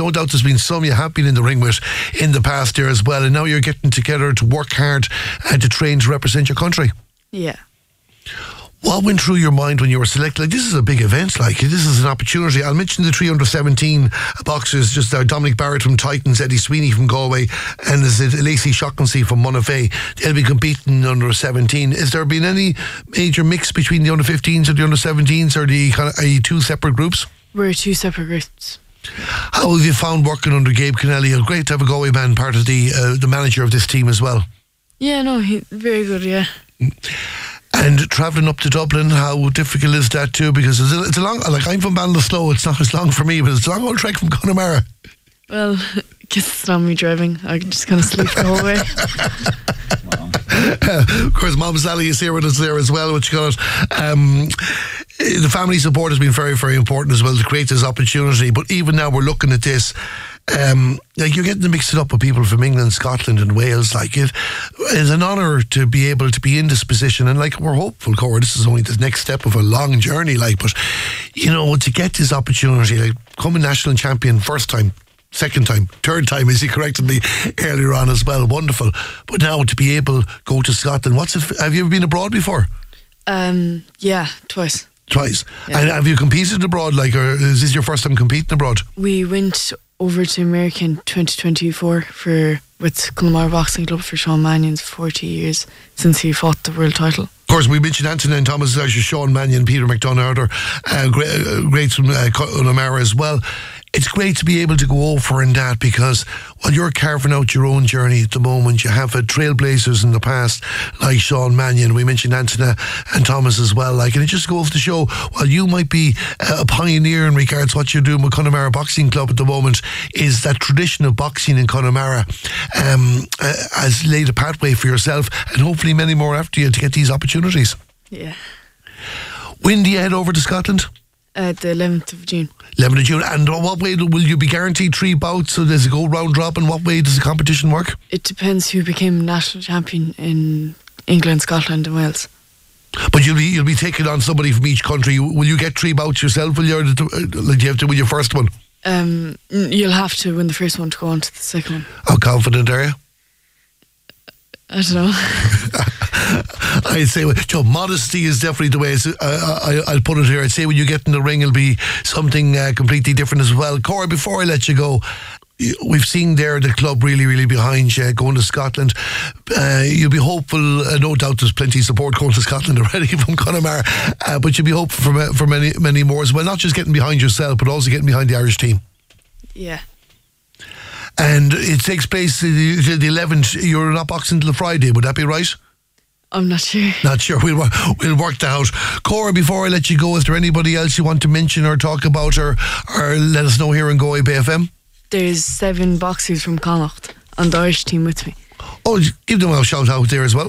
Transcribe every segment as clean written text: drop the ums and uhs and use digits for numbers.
no doubt there's been some you have been in the ring with in the past year as well, and now you're getting together to work hard and to train to represent your country. Yeah. What went through your mind when you were selected? Like, this is a big event, like, this is an opportunity. I'll mention the 3 under-17 boxers just there. Dominic Barrett from Titans, Eddie Sweeney from Galway, and is it Lacey Shaughnessy from Monafay. They'll be competing under 17. Is there been any major mix between the under-15s and the under-17s, or are you two separate groups? We're 2 separate groups. How have you found working under Gabe Kennelly? Great to have a Galway man part of the manager of this team as well. Yeah, no, he's very good, yeah. And travelling up to Dublin, how difficult is that too? Because it's a long, like, I'm from Ballinasloe, it's not as long for me, but it's a long old trek from Connemara. Well, I guess it's not me driving. I can just kind of sleep the whole way. Of course, Mom Sally is here with us there as well, what you call it. The family support has been very, very important as well to create this opportunity. But even now we're looking at this, like, you're getting to mix it up with people from England, Scotland and Wales. Like, it is an honour to be able to be in this position, and like, we're hopeful, Cora, this is only the next step of a long journey, like, but you know, to get this opportunity, like, becoming national champion first time, second time, third time, as he corrected me earlier on as well, wonderful. But now to be able to go to Scotland, have you ever been abroad before? Yeah, twice. Yeah. And have you competed abroad, like, or is this your first time competing abroad? We went over to America in 2024 with Connemara Boxing Club for Sean Mannion's 40 years since he fought the world title. Of course, we mentioned Anthony and Thomas, Sean Mannion, Peter McDonough, greats from Connemara as well. It's great to be able to go over in that, because while you're carving out your own journey at the moment, you have trailblazers in the past like Sean Mannion. We mentioned Anthony and Thomas as well. Like, and it just goes to show, while you might be a pioneer in regards to what you're doing with Connemara Boxing Club at the moment, is that tradition of boxing in Connemara has laid a pathway for yourself, and hopefully many more after you, to get these opportunities. Yeah. When do you head over to Scotland? The 11th of June. 11th of June. And what way will you be guaranteed 3 bouts? So does it go round robin? What way does the competition work? It depends who became national champion in England, Scotland and Wales. But you'll be taking on somebody from each country. Will you get 3 bouts yourself? Will you have to win your first one? You'll have to win the first one to go on to the second one. How confident are you? I don't know. I'd say, Joe, modesty is definitely the way I'll put it here. I'd say when you get in the ring, it'll be something completely different as well. Cora, before I let you go, we've seen there the club really, really behind you going to Scotland. You'll be hopeful, no doubt there's plenty of support going to Scotland already from Connemara, but you'll be hopeful for many, many more as well. Not just getting behind yourself, but also getting behind the Irish team. Yeah. And it takes place the 11th. You're not boxing till the Friday, would that be right? I'm not sure. Not sure. We'll work that out. Cora, before I let you go, is there anybody else you want to mention or talk about, or let us know here in Galway Bay FM? There's 7 boxers from Connacht on the Irish team with me. Oh, give them a shout out there as well.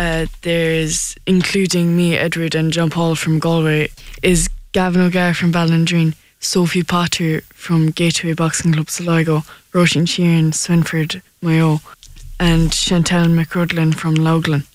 There's, including me, Edward and John Paul from Galway, is Gavin O'Gara from Ballindreen, Sophie Potter from Gateway Boxing Club Sligo, Roisin Sheeran, Swinford, Mayo, and Chantal McRudlin from Loughlan.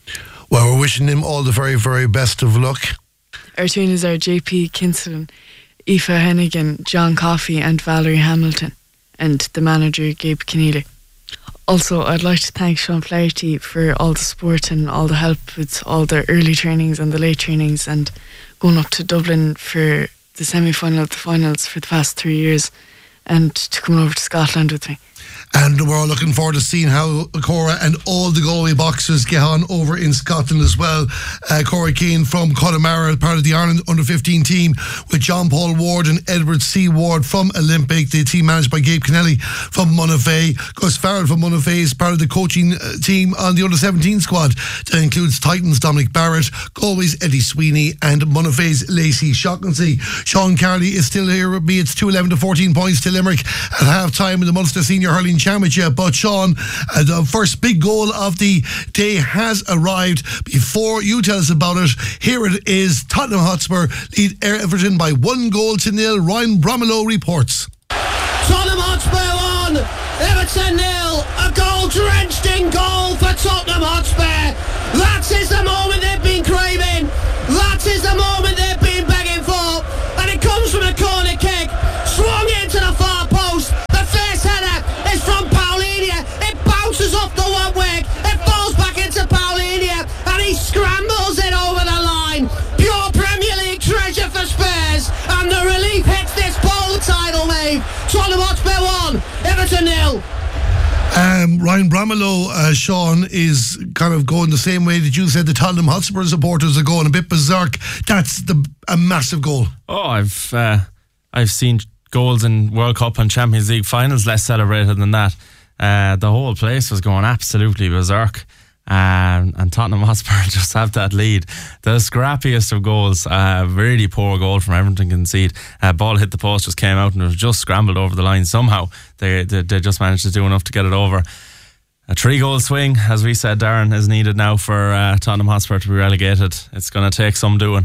Well, we're wishing them all the very, very best of luck. Our trainers are JP Kinselan, Aoife Hennigan, John Coffey and Valerie Hamilton, and the manager Gabe Keneally. Also, I'd like to thank Sean Flaherty for all the support and all the help with all the early trainings and the late trainings, and going up to Dublin for the semi-final, the finals for the past 3 years, and to come over to Scotland with me. And we're all looking forward to seeing how Cora and all the Galway boxers get on over in Scotland as well. Cora Keane from Connemara, part of the Ireland under-15 team, with John Paul Ward and Edward C. Ward from Olympic, the team managed by Gabe Kennelly from Monafay. Gus Farrell from Monafay is part of the coaching team on the under-17 squad. That includes Titans' Dominic Barrett, Galway's Eddie Sweeney and Monafay's Lacey Shaughnessy. Sean Carley is still here with me. It's 2-11 to 14 points to Limerick at half-time in the Munster Senior Hurling Championship. But Sean, the first big goal of the day has arrived. Before you tell us about it, here it is. Tottenham Hotspur lead Everton by 1-0. Ryan Bromelow reports. Tottenham Hotspur 1, Everton 0. A goal drenched in goal for Tottenham Hotspur. That is the moment they've been craving. That is the moment they've been begging for. And it comes from a corner kick, swung into the far post. Tottenham Hotspur 1, Everton 0. Ryan Bramelow, Sean, is kind of going the same way that you said the Tottenham Hotspur supporters are going, a bit berserk. That's a massive goal. Oh, I've seen goals in World Cup and Champions League finals less celebrated than that. The whole place was going absolutely berserk. And Tottenham Hotspur just have that lead. The scrappiest of goals, really poor goal from Everton concede. Ball hit the post, just came out and it was just scrambled over the line. Somehow they just managed to do enough to get it over. A 3-goal swing, as we said, Darren, is needed now for Tottenham Hotspur to be relegated. It's going to take some doing.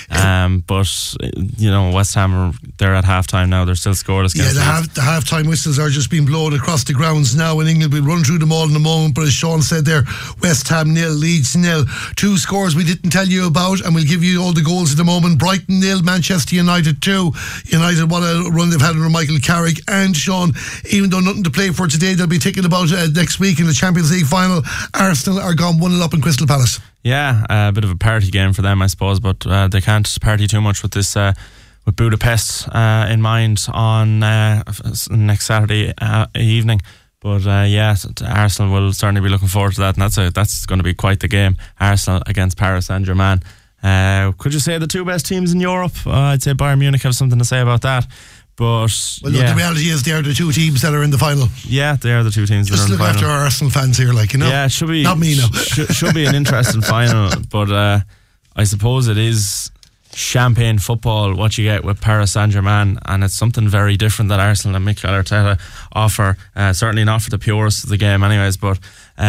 But, you know, West Ham, they're at half-time now. They're still scoreless. Yeah, the half-time whistles are just being blown across the grounds now in England. We'll run through them all in a moment. But as Sean said there, West Ham 0, Leeds 0. 2 scores we didn't tell you about, and we'll give you all the goals at the moment. Brighton 0, Manchester United 2. United, what a run they've had under Michael Carrick. And Sean, even though nothing to play for today, they'll be thinking about next week in the Champions League final. Arsenal are gone 1-0 up in Crystal Palace. Yeah, a bit of a party game for them, I suppose, but they can't party too much with this with Budapest in mind on next Saturday evening. But Arsenal will certainly be looking forward to that, and that's going to be quite the game. Arsenal against Paris Saint-Germain. Could you say the 2 best teams in Europe? I'd say Bayern Munich have something to say about that. But well, look, the reality is they are the 2 teams that are in the final. Yeah, they are the 2 teams that are in the final. Just look after our Arsenal fans here, like, you know. Yeah, it should be. Not me, no. Should be an interesting final, but I suppose it is champagne football what you get with Paris Saint-Germain, and it's something very different that Arsenal and Mikel Arteta offer. Certainly not for the purists of the game, anyways. But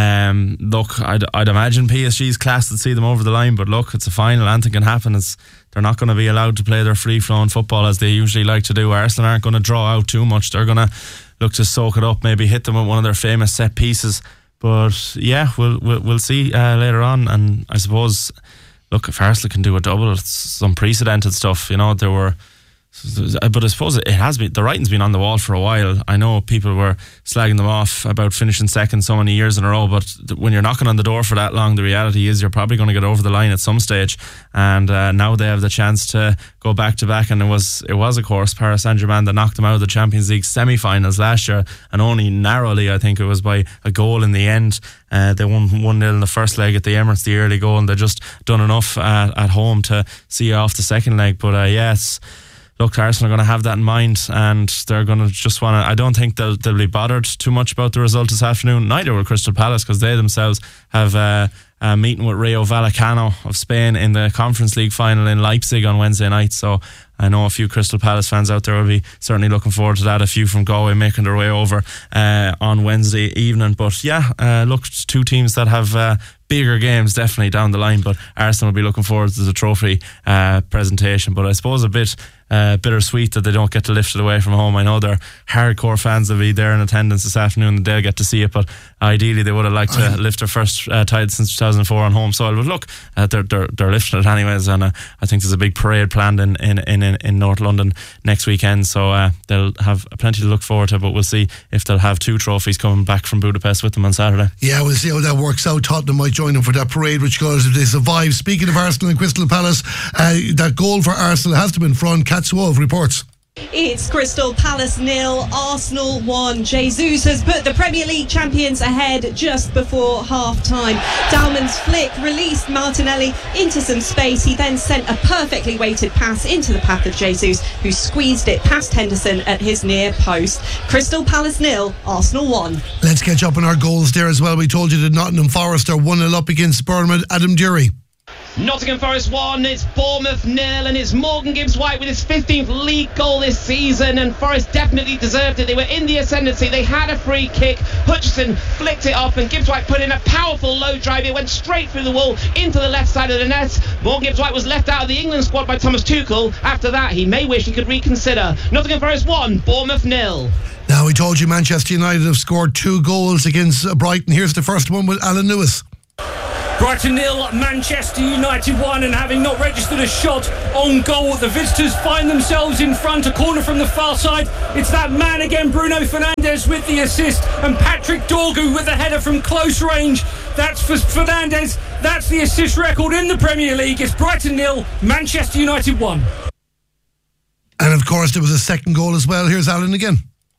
look, I'd imagine PSG's class would see them over the line. But look, it's a final. Anything can happen. They're not going to be allowed to play their free-flowing football as they usually like to do. Arsenal aren't going to draw out too much. They're going to look to soak it up, maybe hit them with one of their famous set pieces. But yeah, we'll see later on. And I suppose, look, if Arsenal can do a double, it's some unprecedented stuff. You know, but I suppose it has been, the writing's been on the wall for a while. I know people were slagging them off about finishing second so many years in a row, but when you're knocking on the door for that long, the reality is you're probably going to get over the line at some stage. And now they have the chance to go back to back, and it was of course Paris Saint-Germain that knocked them out of the Champions League semi-finals last year, and only narrowly, I think it was by a goal in the end. They won 1-0 in the first leg at the Emirates, the early goal, and they just done enough at home to see off the second leg. But yes, look, Arsenal are going to have that in mind, and they're going to just want to. I don't think they'll be bothered too much about the result this afternoon. Neither will Crystal Palace, because they themselves have a meeting with Rayo Vallecano of Spain in the Conference League final in Leipzig on Wednesday night. So I know a few Crystal Palace fans out there will be certainly looking forward to that. A few from Galway making their way over on Wednesday evening. But yeah, look, 2 teams that have bigger games definitely down the line, but Arsenal will be looking forward to the trophy presentation. But I suppose a bit bittersweet that they don't get to lift it away from home. I know they're hardcore fans that will be there in attendance this afternoon and they'll get to see it, but ideally they would have liked to lift their first title since 2004 on home soil. But look, they're lifting it anyways, and I think there's a big parade planned in North London next weekend, so they'll have plenty to look forward to. But we'll see if they'll have 2 trophies coming back from Budapest with them on Saturday. Yeah, we'll see how that works out. Tottenham might join them for that parade, which goes if they survive. Speaking of Arsenal and Crystal Palace, that goal for Arsenal has to be in front. Katsuov reports. It's Crystal Palace 0, Arsenal 1. Jesus has put the Premier League champions ahead just before half-time. Dalman's flick released Martinelli into some space. He then sent a perfectly weighted pass into the path of Jesus, who squeezed it past Henderson at his near post. Crystal Palace 0, Arsenal 1. Let's catch up on our goals there as well. We told you that Nottingham Forest are 1-0 up against Bournemouth. Adam Dury. Nottingham Forest 1, it's Bournemouth 0, and it's Morgan Gibbs-White with his 15th league goal this season, and Forest definitely deserved it. They were in the ascendancy, they had a free kick, Hutchison flicked it off, and Gibbs-White put in a powerful low drive. It went straight through the wall into the left side of the net. Morgan Gibbs-White was left out of the England squad by Thomas Tuchel. After that, he may wish he could reconsider. Nottingham Forest 1, Bournemouth 0. Now, we told you Manchester United have scored 2 goals against Brighton. Here's the first one with Alan Lewis. Brighton 0, Manchester United 1, and having not registered a shot on goal, the visitors find themselves in front, a corner from the far side. It's that man again, Bruno Fernandes, with the assist, and Patrick Dorgu with the header from close range. That's for Fernandes. That's the assist record in the Premier League. It's Brighton 0, Manchester United 1. And of course there was a second goal as well. Here's Alan again.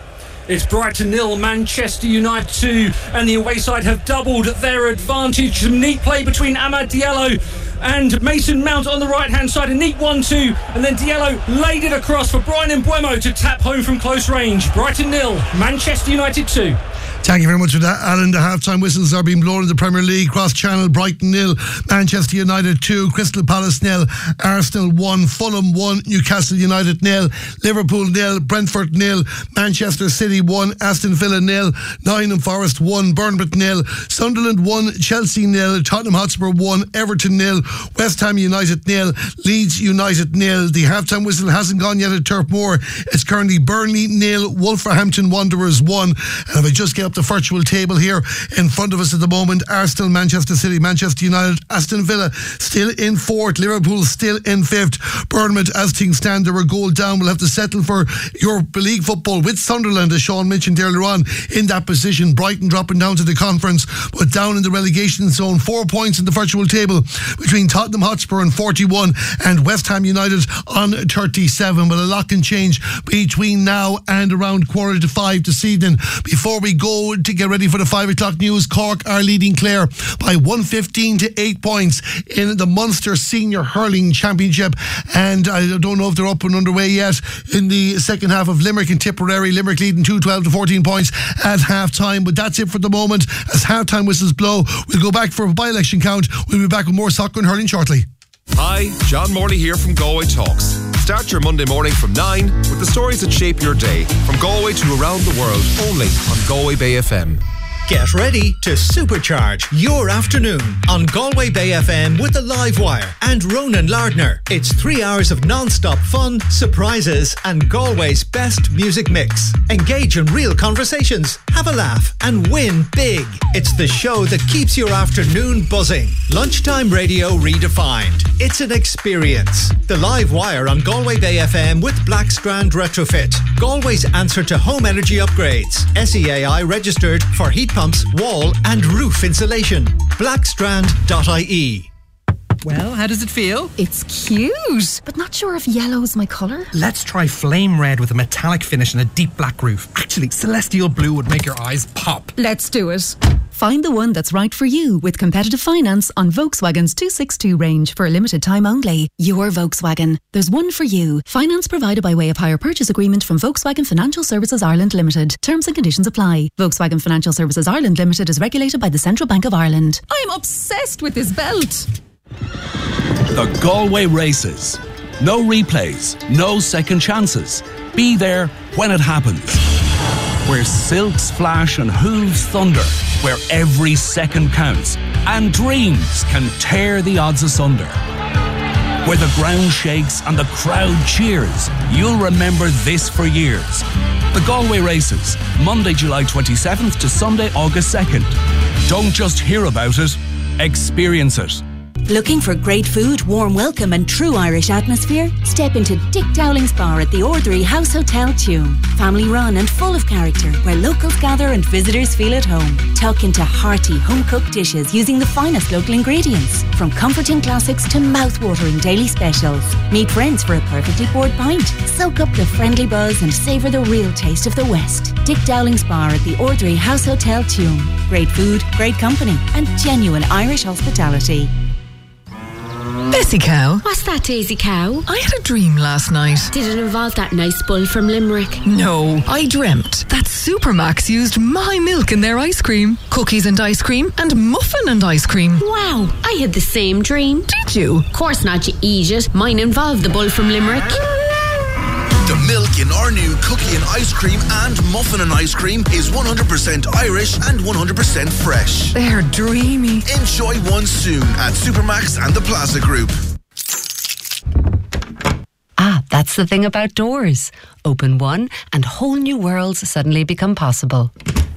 It's Brighton 0, Manchester United 2, and the away side have doubled their advantage. Some neat play between Amad Diallo and Mason Mount on the right hand side. A neat 1-2, and then Diallo laid it across for Brian Mbeumo to tap home from close range. Brighton 0, Manchester United 2. Thank you very much for that, Alan. The half-time whistles are being blown in the Premier League. Cross-channel, Brighton 0, Manchester United 2, Crystal Palace 0, Arsenal 1, Fulham 1, Newcastle United 0, Liverpool 0, Brentford 0, Manchester City 1, Aston Villa 0, Nottingham Forest 1, Bournemouth 0, Sunderland 1, Chelsea 0, Tottenham Hotspur 1, Everton 0, West Ham United 0, Leeds United 0. The half-time whistle hasn't gone yet at Turf Moor. It's currently Burnley 0, Wolverhampton Wanderers 1. And if I just get up the virtual table here in front of us at the moment, Arsenal, Manchester City, Manchester United, Aston Villa still in 4th, Liverpool still in 5th, Bournemouth, as things stand, they're a goal down, will have to settle for Europa League football with Sunderland, as Sean mentioned earlier on, in that position. Brighton dropping down to the conference, but down in the relegation zone. 4 points in the virtual table between Tottenham Hotspur on 41 and West Ham United on 37. But a lot can change between now and around 4:45 this evening. Before we go to get ready for the 5 o'clock news, Cork are leading Clare by 115 to 8 points in the Munster Senior Hurling Championship, and I don't know if they're up and underway yet in the second half of Limerick and Tipperary. Limerick leading 2-12 to 14 points at half time. But that's it for the moment. As half time whistles blow, we'll go back for a by-election count. We'll be back with more soccer and hurling shortly. Hi, John Morley here from Galway Talks. Start your Monday morning from 9 with the stories that shape your day, from Galway to around the world, only on Galway Bay FM. Get ready to supercharge your afternoon on Galway Bay FM with the Live Wire and Ronan Lardner. It's 3 hours of non-stop fun, surprises and Galway's best music mix. Engage in real conversations, have a laugh and win big. It's the show that keeps your afternoon buzzing. Lunchtime radio redefined. It's an experience. The Live Wire on Galway Bay FM with Blackstrand Retrofit. Galway's answer to home energy upgrades. SEAI registered for heat pumps, wall and roof insulation. Blackstrand.ie. Well, how does it feel? It's cute, but not sure if yellow's my colour. Let's try flame red with a metallic finish and a deep black roof. Actually, celestial blue would make your eyes pop. Let's do it. Find the one that's right for you with competitive finance on Volkswagen's 262 range for a limited time only. Your Volkswagen. There's one for you. Finance provided by way of hire purchase agreement from Volkswagen Financial Services Ireland Limited. Terms and conditions apply. Volkswagen Financial Services Ireland Limited is regulated by the Central Bank of Ireland. I'm obsessed with this belt. The Galway Races. No replays, no second chances. Be there when it happens. Where silks flash and hooves thunder. Where every second counts and dreams can tear the odds asunder. Where the ground shakes and the crowd cheers. You'll remember this for years. The Galway Races, Monday, July 27th to Sunday, August 2nd. Don't just hear about it, experience it. Looking for great food, warm welcome and true Irish atmosphere? Step into Dick Dowling's Bar at the Ordinary House Hotel Tuam. Family run and full of character, where locals gather and visitors feel at home. Tuck into hearty, home-cooked dishes using the finest local ingredients. From comforting classics to mouth-watering daily specials. Meet friends for a perfectly poured pint. Soak up the friendly buzz and savour the real taste of the West. Dick Dowling's Bar at the Ordinary House Hotel Tuam. Great food, great company and genuine Irish hospitality. Bessie Cow. What's that, Daisy Cow? I had a dream last night. Did it involve that nice bull from Limerick? No, I dreamt that Supermax used my milk in their ice cream, cookies and ice cream, and muffin and ice cream. Wow, I had the same dream. Did you? Of course not, you eat it. Mine involved the bull from Limerick. The milk in our new cookie and ice cream and muffin and ice cream is 100% Irish and 100% fresh. They're dreamy. Enjoy one soon at Supermax and the Plaza Group. Ah, that's the thing about doors. Open one and whole new worlds suddenly become possible.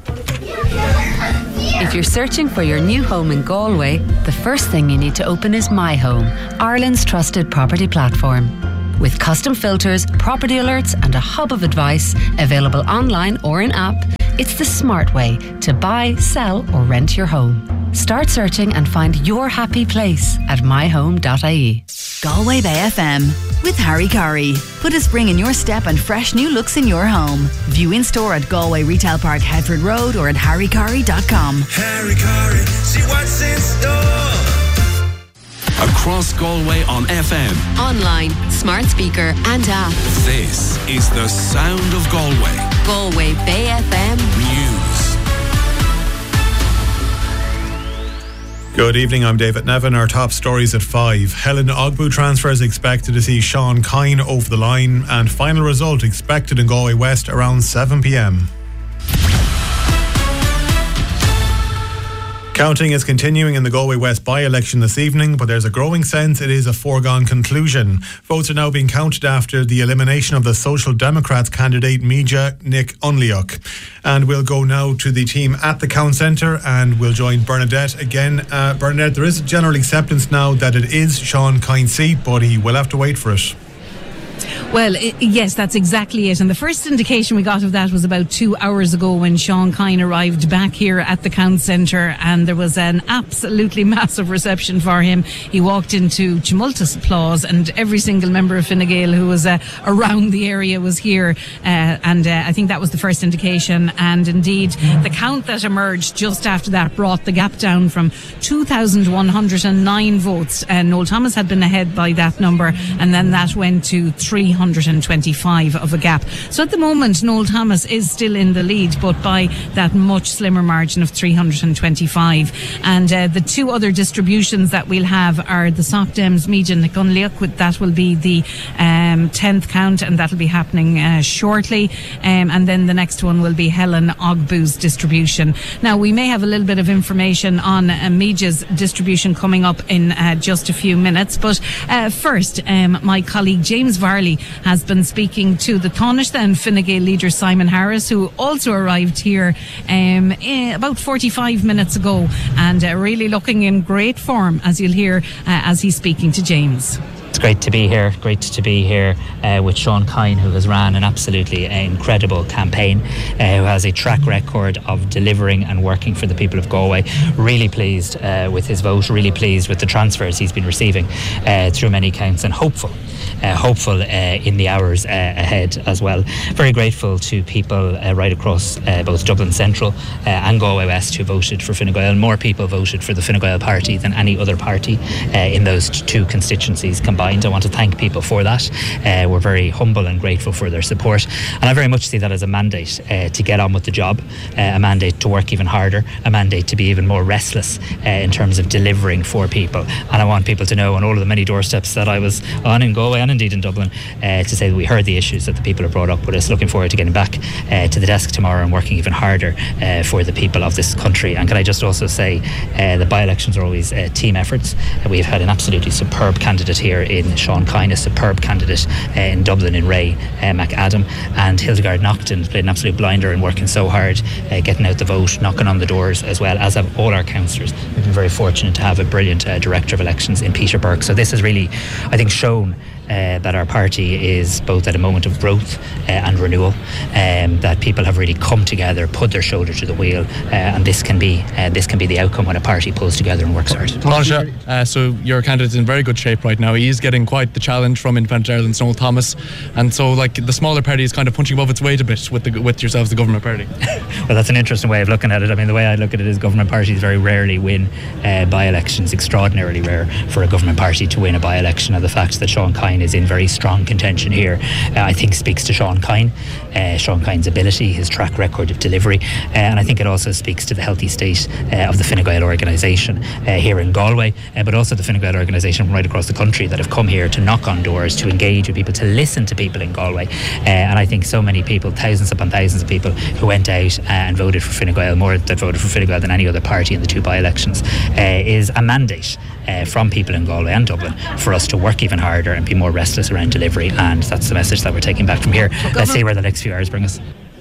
If you're searching for your new home in Galway, the first thing you need to open is My Home, Ireland's trusted property platform. With custom filters, property alerts and a hub of advice available online or in app, it's the smart way to buy, sell or rent your home. Start searching and find your happy place at myhome.ie. Galway Bay FM. with Harry Curry. Put a spring in your step and fresh new looks in your home. View in store at Galway Retail Park, Headford Road, or at harrycurry.com. Harry Curry, see what's in store. Across Galway on FM, Online, smart speaker and app. this is the sound of Galway. Galway Bay FM News. Good evening, I'm David Nevin. Our top stories at 5. Helen Ogbu transfer is expected to see Sean Kine over the line, and final result expected in Galway West around 7 p.m. Counting is continuing in the Galway West by-election this evening, but there's a growing sense it is a foregone conclusion. Votes are now being counted after the elimination of the Social Democrats candidate Mija Nick Unliuk. And we'll go now to the team at the Count Centre, and we'll join Bernadette again. Bernadette, there is a general acceptance now that it is Sean Kine's seat, but he will have to wait for it. Well, yes, that's exactly it. And the first indication we got of that was about 2 hours ago when Sean Kine arrived back here at the Count Centre, and there was an absolutely massive reception for him. He walked into tumultuous applause, and every single member of Fine Gael who was around the area was here. And I think that was the first indication. And indeed, the count that emerged just after that brought the gap down from 2,109 votes. Noel Thomas had been ahead by that number, and then that went to 325 of a gap. So at the moment, Noel Thomas is still in the lead, but by that much slimmer margin of 325. And the two other distributions that we'll have are the Soc Dems Mija Nick Unliuk. That will be the 10th count, and that'll be happening shortly. And then the next one will be Helen Ogbu's distribution. Now, we may have a little bit of information on Mija's distribution coming up in just a few minutes. But first, my colleague James Varley has been speaking to the Taoiseach and Fine Gael leader Simon Harris, who also arrived here about 45 minutes ago, and really looking in great form, as you'll hear as he's speaking to James. It's great to be here with Sean Kine, who has ran an absolutely incredible campaign, who has a track record of delivering and working for the people of Galway. Really pleased with his vote, really pleased with the transfers he's been receiving through many counts, and hopeful in the hours ahead as well. Very grateful to people right across both Dublin Central and Galway West who voted for Fine Gael. More people voted for the Fine Gael party than any other party in those two constituencies combined. I want to thank people for that. We're very humble and grateful for their support, and I very much see that as a mandate to get on with the job, a mandate to work even harder, a mandate to be even more restless in terms of delivering for people. And I want people to know on all of the many doorsteps that I was on in Galway and indeed in Dublin to say that we heard the issues that the people have brought up with us. Looking forward to getting back to the desk tomorrow and working even harder for the people of this country. And can I just also say the by-elections are always team efforts. We've had an absolutely superb candidate here in Sean Kine, a superb candidate in Dublin in Ray McAdam, and Hildegard Naughton played an absolute blinder and working so hard getting out the vote, knocking on the doors, as well as have all our councillors. We've been very fortunate to have a brilliant director of elections in Peter Burke. So this has really, I think, shown that our party is both at a moment of growth and renewal, that people have really come together, put their shoulder to the wheel, and this can be the outcome when a party pulls together and works hard. Taoiseach, so your candidate's in very good shape right now. He's getting quite the challenge from Independent Ireland's Noel Thomas, and so like the smaller party is kind of punching above its weight a bit with yourselves, the government party. Well, that's an interesting way of looking at it. I mean, the way I look at it is government parties very rarely win by-elections. Extraordinarily rare for a government party to win a by-election, and the fact that Sean Kine is in very strong contention here, I think speaks to Sean Kine, Sean Kine's ability, his track record of delivery, and I think it also speaks to the healthy state of the Fine Gael organisation here in Galway, but also the Fine Gael organisation right across the country that have come here to knock on doors, to engage with people, to listen to people in Galway. And I think so many people, thousands upon thousands of people who went out and voted for Fine Gael, more that voted for Fine Gael than any other party in the two by-elections, is a mandate from people in Galway and Dublin for us to work even harder and be more restless around delivery, and that's the message that we're taking back from here. Let's see where the next few hours bring us.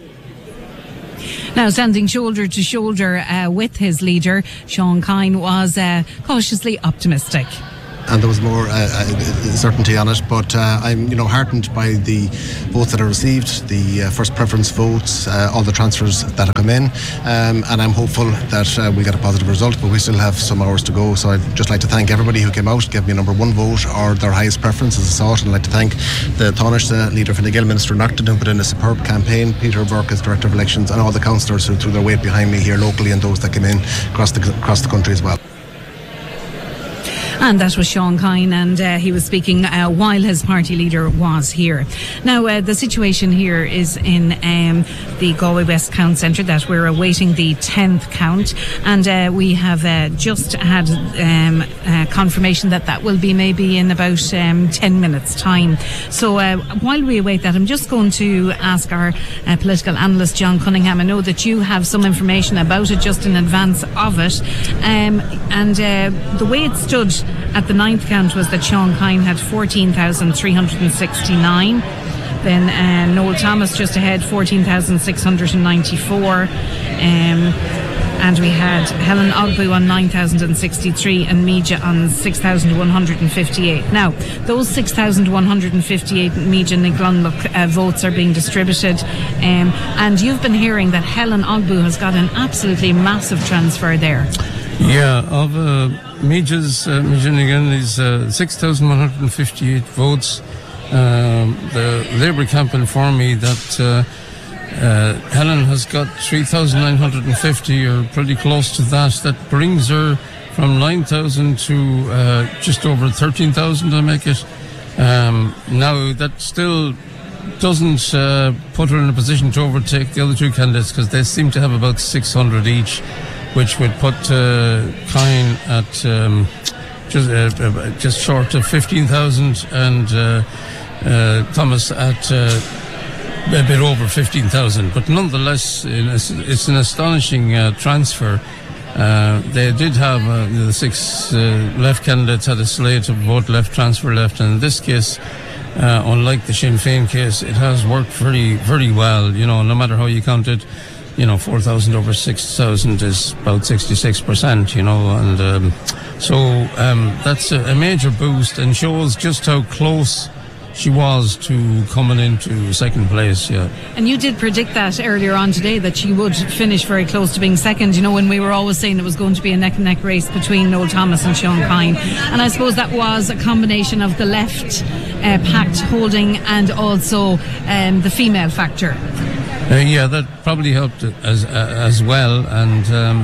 Now, standing shoulder to shoulder with his leader, Sean Kine was cautiously optimistic. and there was more certainty on it. But I'm heartened by the votes that are received, the first preference votes, all the transfers that have come in, and I'm hopeful that we get a positive result, but we still have some hours to go. So I'd just like to thank everybody who came out, gave me a number one vote or their highest preference as I saw it, and I'd like to thank the Taoiseach, leader for the Gael, Minister Nocton, who put in a superb campaign, Peter Burke as Director of Elections, and all the councillors who threw their weight behind me here locally and those that came in across the country as well. And that was Sean Kine, and he was speaking while his party leader was here. Now, the situation here is in the Galway West Count Centre that we're awaiting the 10th count, and we have just had confirmation that will be maybe in about 10 minutes' time. So while we await that, I'm just going to ask our political analyst, John Cunningham. I know that you have some information about it just in advance of it, and the way it stood at the 9th count was that Sean Kine had 14,369. Then Noel Thomas just ahead, 14,694. And we had Helen Ogbu on 9,063 and Meaja on 6,158. Now, those 6,158 Meaja and Glunlock votes are being distributed. And you've been hearing that Helen Ogbu has got an absolutely massive transfer there. Yeah, of Meaja's Meaja is 6,158 votes. The Labour camp informed me that Helen has got 3,950 or pretty close to that. That brings her from 9,000 to just over 13,000, I make it. Now, that still doesn't put her in a position to overtake the other two candidates, because they seem to have about 600 each, which would put Kine at just short of 15,000 and Thomas at a bit over 15,000. But nonetheless, it's an astonishing transfer. They did have the 6 left candidates had a slate of vote left, transfer left, and in this case, unlike the Sinn Féin case, it has worked very, very well. No matter how you count it, 4,000 over 6,000 is about 66%, and so that's a major boost and shows just how close she was to coming into second place. Yeah. And you did predict that earlier on today, that she would finish very close to being second, when we were always saying it was going to be a neck and neck race between Noel Thomas and Sean Kine. And I suppose that was a combination of the left pact holding and also the female factor. Yeah, that probably helped as well, and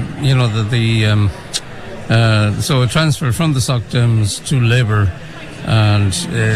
so a transfer from the Soc Dems to Labour, and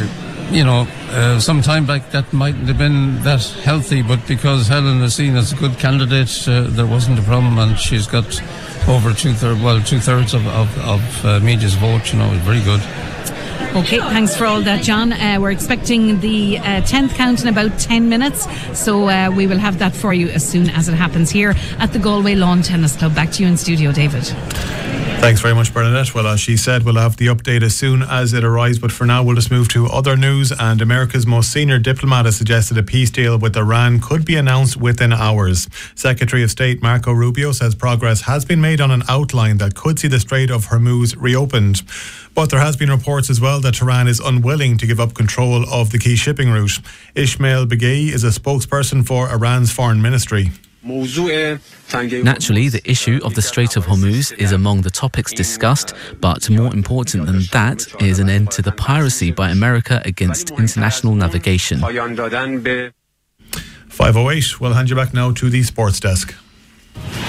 some time back that mightn't have been that healthy, but because Helen is seen as a good candidate, there wasn't a problem, and she's got over two-thirds of Meaja's vote. Very good. Okay, thanks for all that, John. We're expecting the 10th count in about 10 minutes, so we will have that for you as soon as it happens here at the Galway Lawn Tennis Club. Back to you in studio, David. Thanks very much, Bernadette. Well, as she said, we'll have the update as soon as it arrives, but for now we'll just move to other news. And America's most senior diplomat has suggested a peace deal with Iran could be announced within hours. Secretary of State Marco Rubio says progress has been made on an outline that could see the Strait of Hormuz reopened. But there has been reports as well that Tehran is unwilling to give up control of the key shipping route. Ismail Beghei is a spokesperson for Iran's foreign ministry. Naturally, the issue of the Strait of Hormuz is among the topics discussed, but more important than that is an end to the piracy by America against international navigation. 5:08, we'll hand you back now to the sports desk.